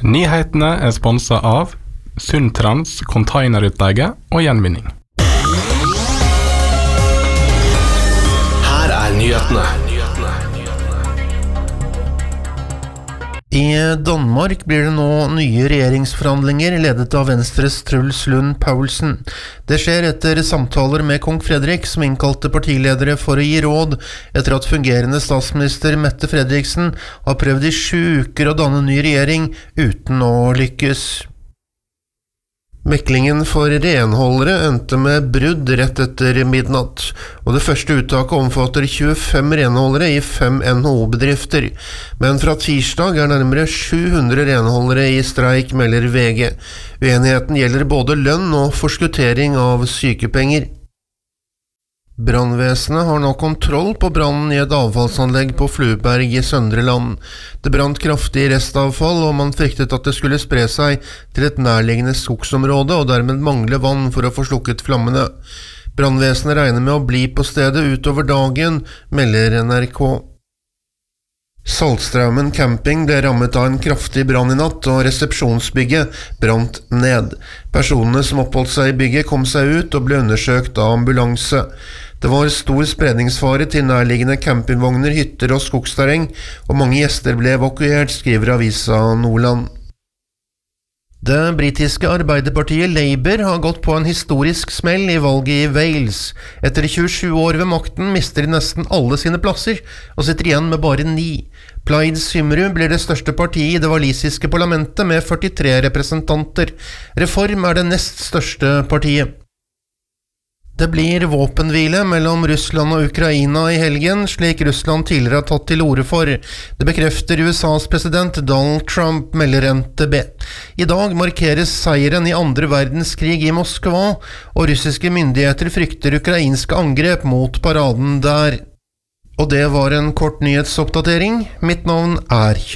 Nyhetene sponset av Sundtrans containerutleie og gjenvinning. Her nyhetene. I Danmark blir det nå nye regjeringsforhandlinger ledet av Venstres Truls Lund Poulsen. Det skjer etter samtaler med kong Frederik, som innkalte partiledere for å gi råd etter at fungerende statsminister Mette Frederiksen har prøvd i 7 uker å danne ny regjering uten å lykkes. Meklingen for renholdere endte med brudd rett etter midnatt, og det første uttaket omfatter 25 renholdere i 5 NHO-bedrifter. Men fra tirsdag nærmere 700 renholdere i streik, melder VG. Uenigheten gjelder både lønn og forskuttering av sykepenger. Brannvesenet har nå kontroll på brannen i et avfallsanlegg på Flueberg i Søndre Land. Det brant kraftig restavfall, og man fryktet at det skulle spre seg til et nærliggende skogsområde og dermed mangle vann for å få slukket flammene. Brannvesenet regner med å bli på stedet utover dagen, melder NRK. Saltstraumen camping ble rammet av en kraftig brann i natt, og resepsjonsbygget brant ned. Personene som oppholdt seg i bygget kom seg ut og ble undersøkt av ambulanse. Det var stor spredningsfare til nærliggende campingvogner, hytter og skogsterreng, og mange gjester ble evakuert, skriver avisa Nordland. Det britiske arbeiderpartiet Labour har gått på en historisk smell i valget i Wales. Etter 27 år ved makten mister de nesten alle sine plasser, og sitter igjen med bare 9. Plaid Cymru blir det største partiet i det walisiske parlamentet med 43 representanter. Reform det nest største partiet. Det blir våpenhvile mellom Russland og Ukraina i helgen, slik Russland tidligere har tatt til orde for. Det bekrefter USAs president Donald Trump, melder NTB. I dag markeres seieren i andre verdenskrig i Moskva, og russiske myndigheter frykter ukrainske angrep mot paraden der. Og det var en kort nyhetsoppdatering. Mitt navn